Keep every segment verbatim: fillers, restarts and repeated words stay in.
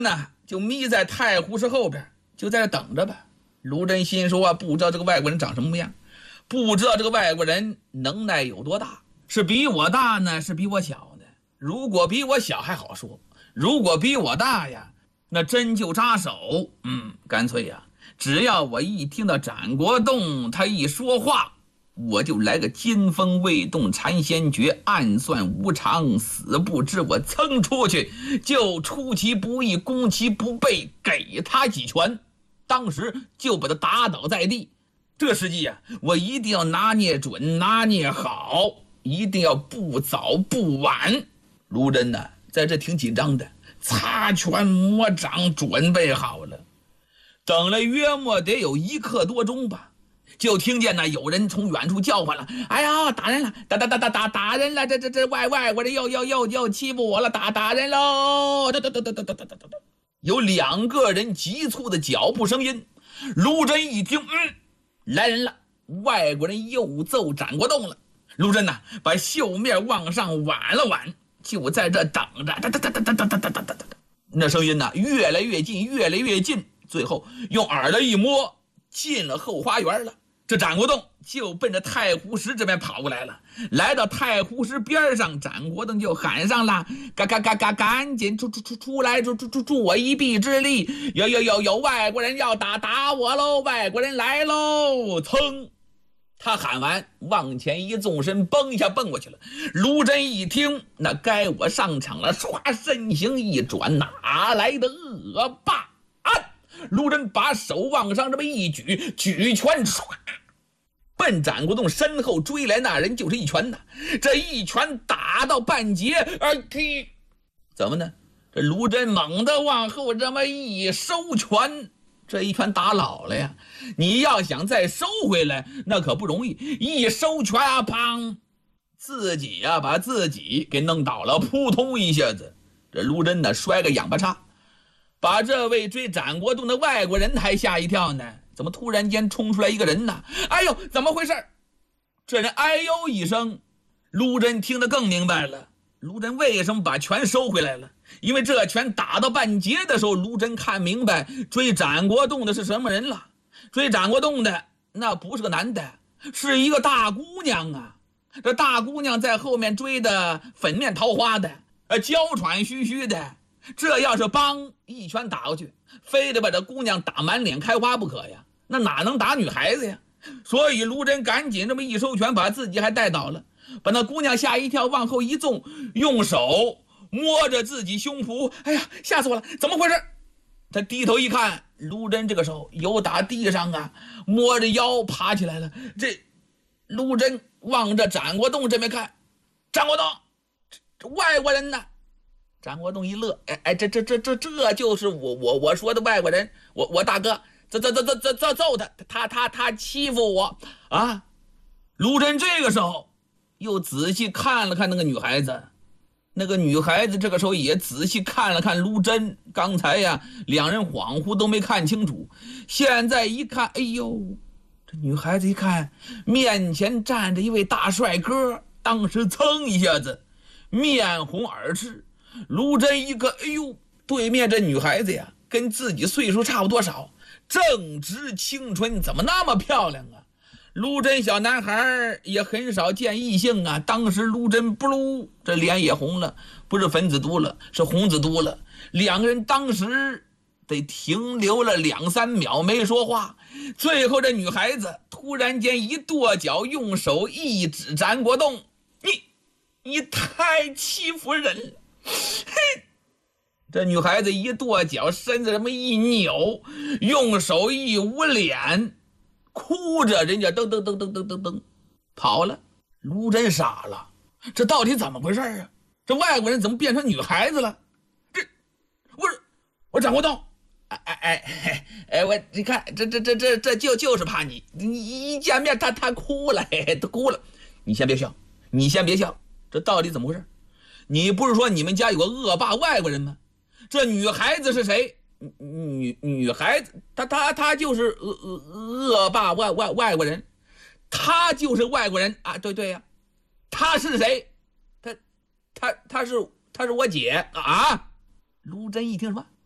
那就眯在太湖石后边，就在这等着吧。卢真心说啊，不知道这个外国人长什么样，不知道这个外国人能耐有多大，是比我大呢，是比我小呢？如果比我小还好说，如果比我大呀，那真就扎手。嗯，干脆呀，只要我一听到展国栋他一说话，我就来个金风未动禅先觉，暗算无常，死不知。我噌出去就出其不意，攻其不备，给他几拳，当时就把他打倒在地。这时机呀，我一定要拿捏准，拿捏好，一定要不早不晚。卢真呢，在这挺紧张的，擦拳磨掌，准备好了。等了约莫得有一刻多钟吧，就听见呢有人从远处叫唤了：“哎呀，打人了！打打打打打打人了！这这这外外国人又又又又欺负我了！打打人喽！”哒哒哒哒哒哒哒哒哒，有两个人急促的脚步声音。卢真一听，嗯，来人了！外国人又揍展国栋了。卢真呐，把袖面往上挽了挽，就在这等着。哒哒哒哒哒哒哒哒哒哒哒，那声音呢越来越近，越来越近，最后用耳朵一摸，进了后花园了。这展国栋就奔着太湖石这边跑过来了，来到太湖石边上，展国栋就喊上了：“赶赶赶赶赶紧出出出出来，助助助助我一臂之力！有有有有外国人要打打我喽！外国人来喽！”噌，他喊完，往前一纵身，蹦一下蹦过去了。卢真一听，那该我上场了，唰，身形一转，哪来的恶霸？按！卢真把手往上这么一举，举拳唰，奔展国栋身后追来那人就是一拳呐，这一拳打到半截，而踢，怎么呢？这卢真猛地往后这么一收拳，这一拳打老了呀！你要想再收回来，那可不容易。一收拳啊，砰，自己呀、啊、把自己给弄倒了，扑通一下子，这卢真呢摔个仰巴叉，把这位追展国栋的外国人还吓一跳呢。怎么突然间冲出来一个人呢？哎呦，怎么回事？这人哎呦一声，卢真听得更明白了。卢真为什么把拳收回来了？因为这拳打到半截的时候，卢真看明白追展国栋的是什么人了。追展国栋的那不是个男的，是一个大姑娘啊。这大姑娘在后面追的粉面桃花的，呃，娇喘吁吁的。这要是帮一拳打过去，非得把这姑娘打满脸开花不可呀，那哪能打女孩子呀？所以卢真赶紧这么一收拳，把自己还带倒了，把那姑娘吓一跳，往后一纵，用手摸着自己胸脯，哎呀，吓死我了，怎么回事？他低头一看，卢真这个手由打地上啊摸着腰爬起来了。这卢真望着展国栋这边看，展国栋，这外国人呢？展国栋一乐，哎哎，这这这这这就是我我我说的外国人，我我大哥，这这这这这这揍他，他他他欺负我啊！卢真这个时候又仔细看了看那个女孩子，那个女孩子这个时候也仔细看了看卢真，刚才呀两人恍惚都没看清楚，现在一看，哎呦，这女孩子一看面前站着一位大帅哥，当时噌一下子面红耳赤。卢真一个，哎呦，对面这女孩子呀，跟自己岁数差不多少，正值青春，怎么那么漂亮啊？卢真小男孩也很少见异性啊，当时卢真不噜，这脸也红了，不是粉紫毒了，是红紫毒了。两个人当时得停留了两三秒没说话，最后这女孩子突然间一跺脚，用手一指展国栋：“你，你太欺负人了！”嘿，这女孩子一跺脚，身子这么一扭，用手一捂脸，哭着，人家噔噔噔噔噔噔噔跑了。卢真傻了，这到底怎么回事啊？这外国人怎么变成女孩子了？这，我我展国栋，哎哎哎哎，我你看，这这这这这就就是怕你，你一见面他他哭了，嘿嘿，他哭了。你先别笑，你先别笑，这到底怎么回事？你不是说你们家有个恶霸外国人吗？这女孩子是谁？女女孩子，她她她就是恶恶恶霸外外外国人，她就是外国人啊！对对呀、啊，她是谁？她她她是她是我姐啊！卢真一听什么？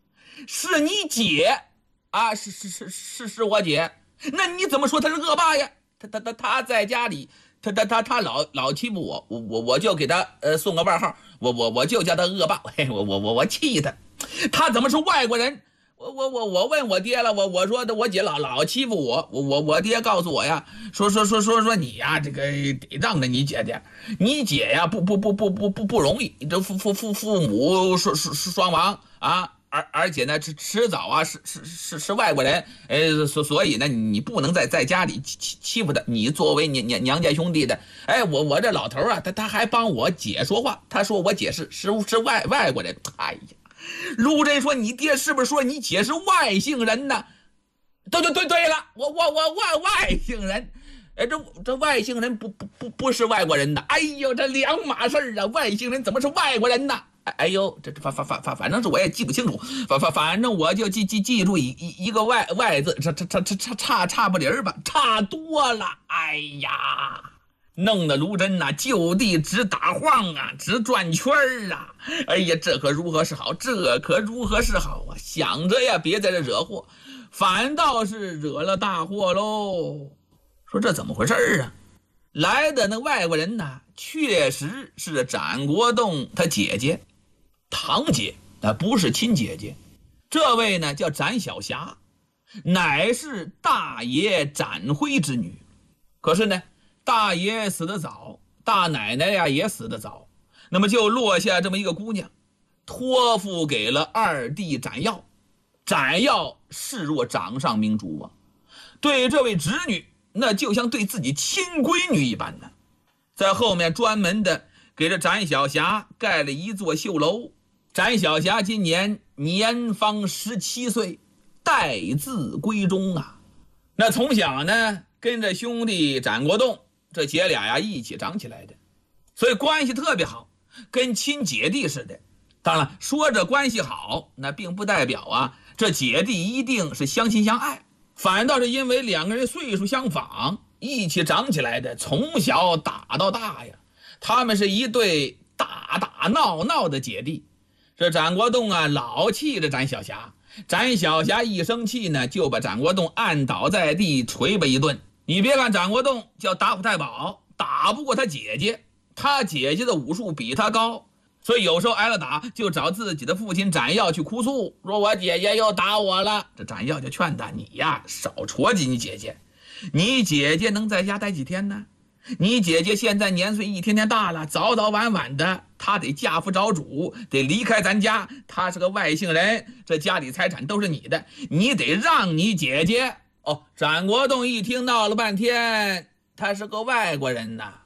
是你姐啊，是是是是是我姐，那你怎么说他是恶霸呀？他他他他在家里，他他他他老老欺负我，我我我就给他呃送个外号，我我我就叫他恶霸，嘿，我我我我气他，他怎么是外国人？我我我我问我爹了，我我说的我姐老老欺负我，我我我爹告诉我呀，说说说说说你呀，这个得让着你姐姐，你姐呀不不不不不不不容易，这父父父父母双双双亡啊，而而且呢迟迟早啊是是是是外国人，呃所所以呢你不能在在家里欺欺欺负他，你作为娘娘娘家兄弟的，哎我我这老头啊他他还帮我姐说话，他说我姐是是是外外国人，哎呀。陆贞说：“你爹是不是说你姐是外姓人呢？”对对对对了，我我我外外姓人，哎，这这外姓人不不不不是外国人呐！哎呦，这两码事儿啊！外姓人怎么是外国人呢？哎哎呦，这这反反反反反正是我也记不清楚，反反反正我就记记记住一一一个外外字，这这这这差差差不离儿吧，差多了。哎呀！弄得卢真呐、啊，就地直打晃啊，直转圈儿啊！哎呀，这可如何是好？这可如何是好啊？想着呀，别在这惹祸，反倒是惹了大祸喽。说这怎么回事啊？来的那外国人呢，确实是展国栋他姐姐，堂姐，那不是亲姐姐。这位呢叫展小霞，乃是大爷展辉之女。可是呢，大爷死得早，大奶奶呀也死得早，那么就落下这么一个姑娘，托付给了二弟展耀。展耀视若掌上明珠啊，对这位侄女那就像对自己亲闺女一般呢。在后面专门的给这展小霞盖了一座绣楼。展小霞今年年方十七岁，待字闺中啊。那从小呢跟着兄弟展国栋这姐俩呀一起长起来的，所以关系特别好，跟亲姐弟似的。当然说这关系好，那并不代表啊这姐弟一定是相亲相爱，反倒是因为两个人岁数相仿，一起长起来的，从小打到大呀。他们是一对打打闹闹的姐弟。这展国栋啊老气着展小霞，展小霞一生气呢，就把展国栋按倒在地，捶巴一顿。你别看展国栋叫打虎太保，打不过他姐姐，他姐姐的武术比他高，所以有时候挨了打就找自己的父亲展耀去哭诉，说我姐姐又打我了。这展耀就劝他，你呀少戳击你姐姐，你姐姐能在家待几天呢？你姐姐现在年岁一天天大了，早早晚晚的她得嫁夫找主，得离开咱家，她是个外姓人，这家里财产都是你的，你得让你姐姐。哦，展国栋一听闹了半天，他是个外国人呐。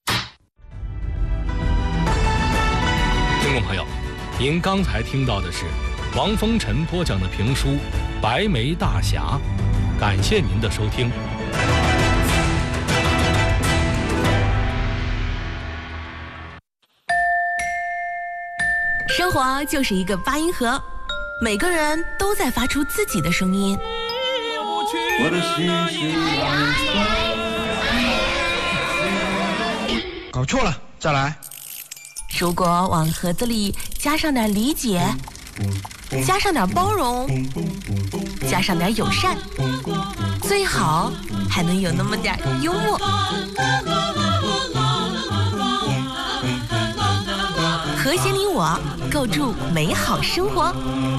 听众朋友，您刚才听到的是王风尘播讲的评书《白眉大侠》，感谢您的收听。 生活就是一个八音盒，每个人都在发出自己的声音。 我的心是搞错了，再来。 如果往盒子里加上点理解，加上点包容，加上点友善，最好还能有那么点幽默。和谐你我，构筑美好生活。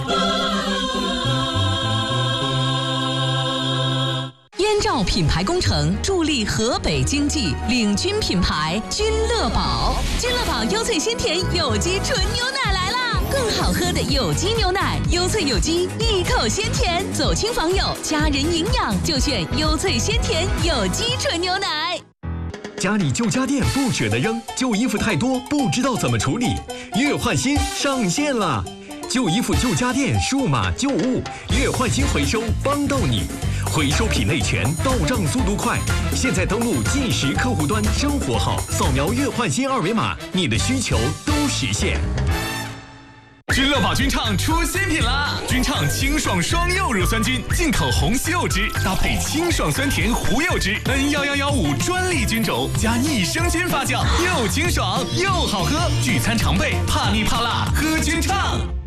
燕赵品牌工程助力河北经济，领军品牌君乐宝。君乐宝优萃鲜甜有机纯牛奶来啦！更好喝的有机牛奶，优萃有机，一口鲜甜，走亲访友，家人营养就选优萃鲜甜有机纯牛奶。 家里旧家电不舍得扔，旧衣服太多不知道怎么处理，月换新上线了！旧衣服、旧家电、数码旧物，月换新回收帮到你，回收品类全，到账速度快。现在登录即时客户端生活号，扫描月换新二维码，你的需求都实现。 君乐宝君畅出新品啦！君畅清爽双柚乳酸菌，进口红西柚汁搭配清爽酸甜胡柚汁 N 一一一五专利菌种加益生菌发酵，又清爽又好喝，聚餐常备，怕腻怕辣喝君畅。